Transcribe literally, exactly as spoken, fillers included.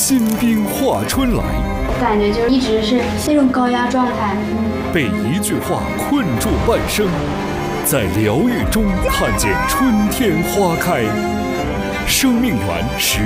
新兵化春来， 感觉就是一直是那种高压状态。 被一句话困住半生，在疗愈中看见春天花开。生命园实